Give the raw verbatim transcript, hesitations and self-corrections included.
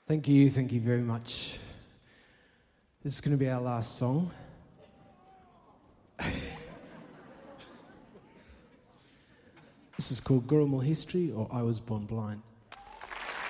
Thank you, thank you very much. This is going to be our last song. This is called Gurumul History or I Was Born Blind.